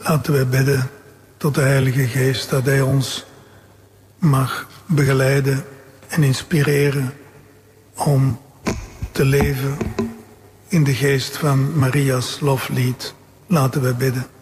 Laten we bidden tot de Heilige Geest dat Hij ons mag begeleiden en inspireren om te leven in de geest van Maria's loflied. Laten we bidden.